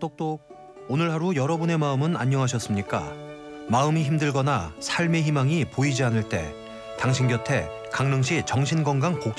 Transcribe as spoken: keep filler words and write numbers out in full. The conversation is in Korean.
똑똑. 오늘 하루 여러분의 마음은 안녕하셨습니까? 마음이 힘들거나 삶의 희망이 보이지 않을 때 당신 곁에 강릉시 정신건강복지